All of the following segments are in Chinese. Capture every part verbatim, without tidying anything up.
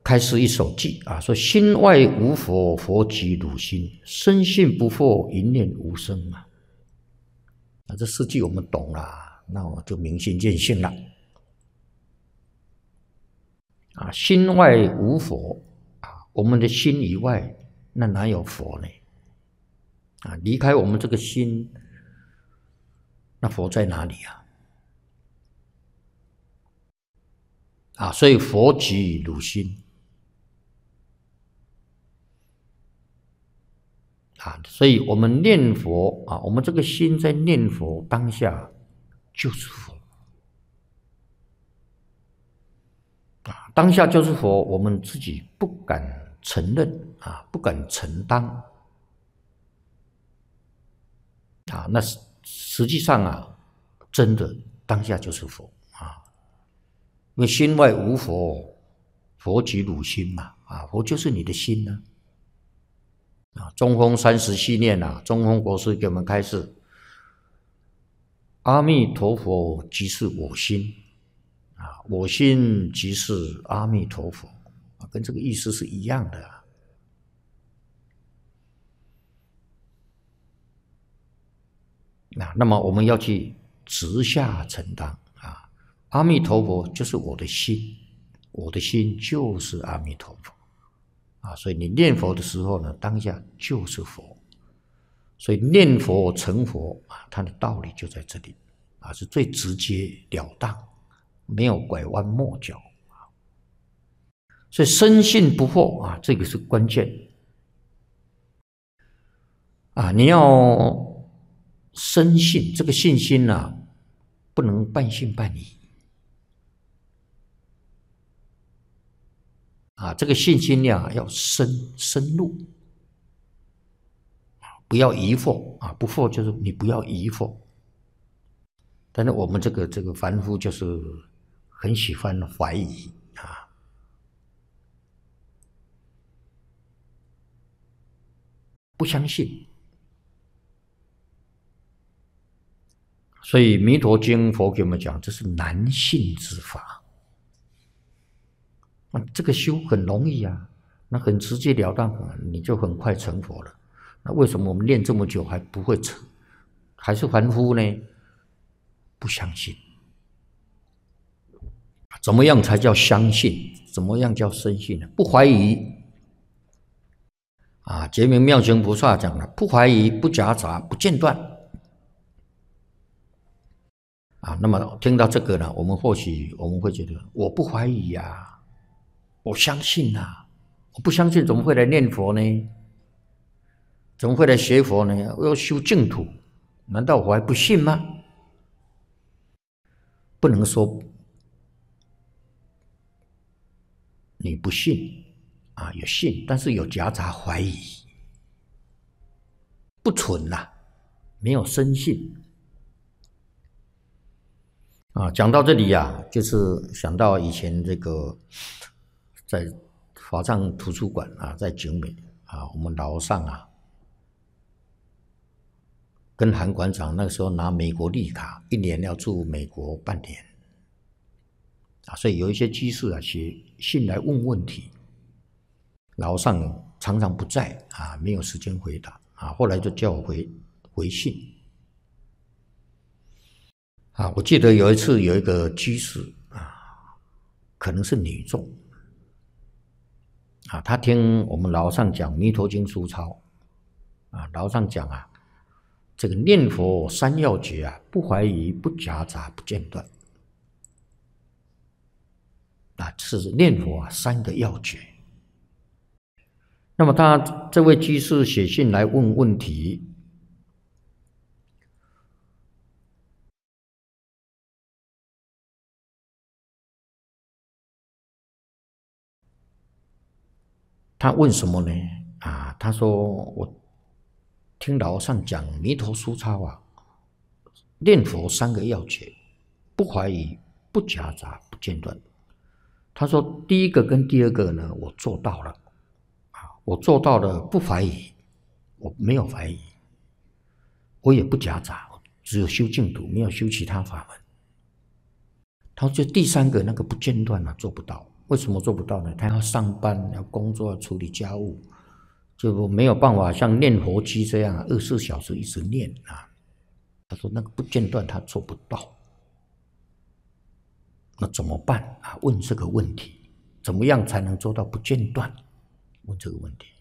开始一首偈啊，说心外无佛，佛即汝心；深信不惑，一念无生啊。那这四句我们懂了，那我就明心见性了。啊，心外无佛啊，我们的心以外，那哪有佛呢？啊，离开我们这个心，那佛在哪里啊？啊，所以佛即汝心。啊，所以我们念佛啊，我们这个心在念佛当下就是佛啊，当下就是佛，我们自己不敢承认啊，不敢承担啊，那实际上啊，真的当下就是佛啊，因为心外无佛，佛即汝心嘛啊，佛就是你的心呢。啊，中峰三十系念啊，中峰国师给我们开示：阿弥陀佛即是我心，啊，我心即是阿弥陀佛，啊，跟这个意思是一样的。啊，那么我们要去直下承担啊，阿弥陀佛就是我的心，我的心就是阿弥陀佛。啊，所以你念佛的时候呢，当下就是佛，所以念佛成佛啊，它的道理就在这里啊，是最直截了当，没有拐弯抹角啊。所以深信不惑啊，这个是关键啊，你要深信，这个信心呢、啊，不能半信半疑。啊，这个信心量要深深入，不要疑惑啊！不惑就是你不要疑惑。但是我们这个这个凡夫就是很喜欢怀疑啊，不相信。所以《弥陀经》佛给我们讲，这是难信之法。啊，这个修很容易啊，那很直截了当，你就很快成佛了。那为什么我们练这么久还不会成，还是凡夫呢？不相信。怎么样才叫相信？怎么样叫深信呢？不怀疑。啊，觉明妙行菩萨讲了，不怀疑，不夹杂，不间断。啊，那么听到这个呢，我们或许我们会觉得，我不怀疑呀、啊。我相信啊，我不相信怎么会来念佛呢？怎么会来学佛呢？我要修净土，难道我还不信吗？不能说你不信啊，有信，但是有夹杂怀疑，不纯呐、啊，没有深信啊。讲到这里呀、啊，就是想到以前这个。在法藏图书馆啊，在景美啊，我们老上啊，跟韩馆长那个时候拿美国绿卡，一年要住美国半年啊，所以有一些居士啊写信来问问题，老上常常不在啊，没有时间回答啊，后来就叫我回回信啊。我记得有一次有一个居士啊，可能是女众。啊，他听我们老上讲《弥陀经》书抄，啊，老上讲啊，这个念佛三要诀啊，不怀疑，不夹杂，不间断，啊，是念佛啊三个要诀。那么他这位居士写信来问问题，他问什么呢？啊，他说我听老上讲弥陀书抄啊，念佛三个要诀，不怀疑，不夹杂，不间断。他说第一个跟第二个呢，我做到了，啊，我做到了不怀疑，我没有怀疑，我也不夹杂，只有修净土，没有修其他法门。他说第三个那个不间断啊，做不到为什么做不到呢？他要上班，要工作，要处理家务，就没有办法像念佛机这样二十四小时一直念啊。他说那个不间断，他做不到。那怎么办啊？问这个问题，怎么样才能做到不间断？问这个问题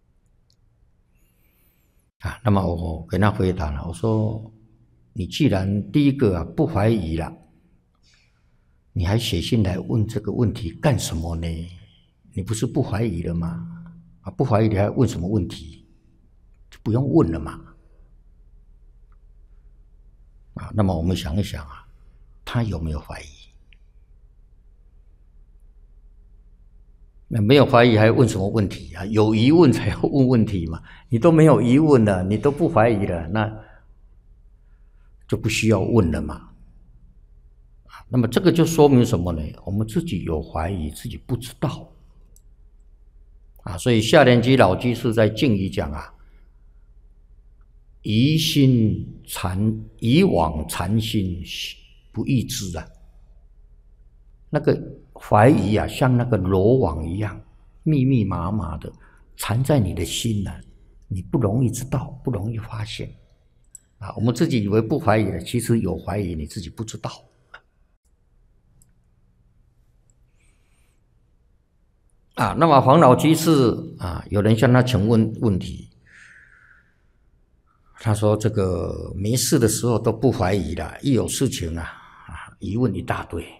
啊。那么我给他回答了，我说你既然第一个啊不怀疑了，你还写信来问这个问题干什么呢？你不是不怀疑了吗？啊，不怀疑你还问什么问题？就不用问了嘛。啊，那么我们想一想啊，他有没有怀疑？那没有怀疑还问什么问题啊？有疑问才要问问题嘛。你都没有疑问了，你都不怀疑了，那就不需要问了嘛。那么这个就说明什么呢？我们自己有怀疑，自己不知道啊。所以下莲居老居士在敬语讲啊，疑心缠，以往缠心不易知啊。那个怀疑啊，像那个罗网一样，密密麻麻的缠在你的心呢、啊，你不容易知道，不容易发现啊。我们自己以为不怀疑了，其实有怀疑，你自己不知道。啊，那么黄老居士啊，有人向他请问问题，他说这个没事的时候都不怀疑了，一有事情啊，啊疑问一大堆。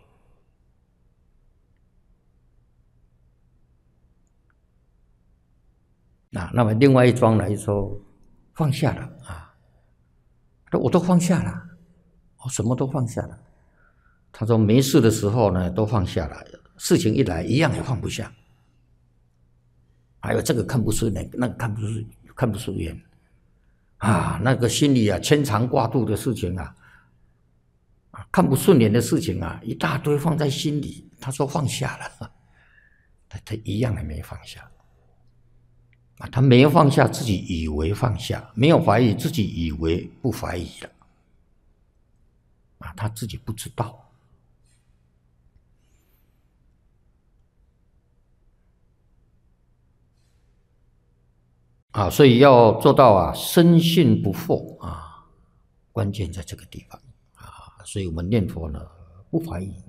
啊，那么另外一桩来说，放下了啊，我都放下了，我什么都放下了。他说没事的时候呢，都放下了，事情一来，一样也放不下。还有这个看不顺眼，那个看不顺看不顺眼，啊，那个心里啊牵肠挂肚的事情啊，啊看不顺眼的事情啊，一大堆放在心里。他说放下了，他他一样也没放下。啊，他没有放下，自己以为放下；没有怀疑，自己以为不怀疑了。啊，他自己不知道。啊，所以要做到啊，深信不惑啊，关键在这个地方啊。所以我们念佛呢，不怀疑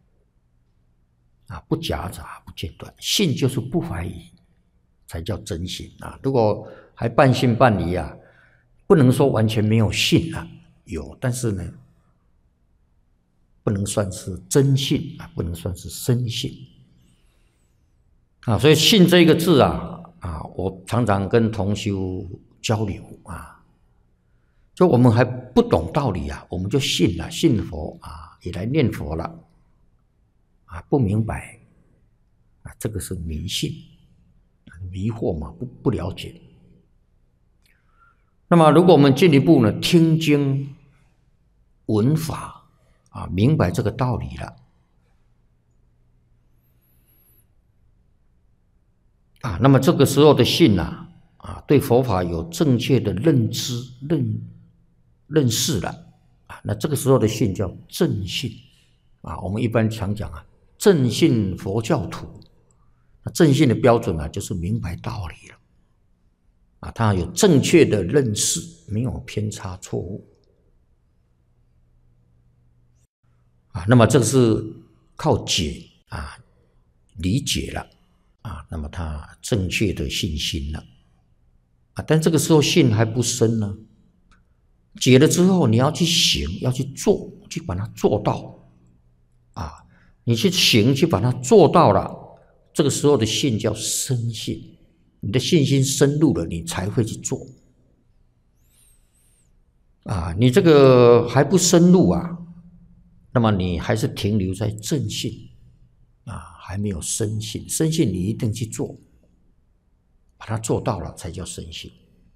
啊，不夹杂，不间断，信就是不怀疑，才叫真信啊。如果还半信半疑啊，不能说完全没有信啊，有，但是呢，不能算是真信啊，不能算是深信啊。所以信这个字啊。啊，我常常跟同修交流啊，就我们还不懂道理啊，我们就信了，信佛啊，也来念佛了啊，不明白啊，这个是迷信，迷惑嘛，不不了解。那么，如果我们进一步呢，听经闻法啊，明白这个道理了。啊，那么这个时候的信呐、啊，啊，对佛法有正确的认知、认认识了，啊，那这个时候的信叫正信，啊，我们一般常讲啊，正信佛教徒，那正信的标准啊，就是明白道理了，啊，他有正确的认识，没有偏差错误，啊，那么这个是靠解啊理解了。啊，那么他正确的信心了啊，但这个时候信还不深呢。解了之后，你要去行，要去做，去把它做到啊。你去行，去把它做到了，这个时候的信叫深信。你的信心深入了，你才会去做啊。你这个还不深入啊，那么你还是停留在正信啊。还没有深信，深信你一定去做，把它做到了才叫深信。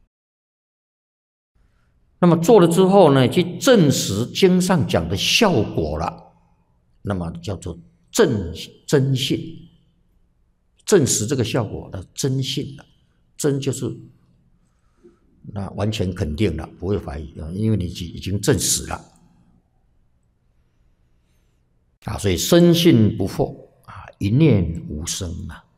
那么做了之后呢，去证实经上讲的效果了，那么叫做正真信，证实这个效果的真信了。真就是那完全肯定了，不会怀疑，因为你已经证实了啊。所以深信不惑。 一念无生啊。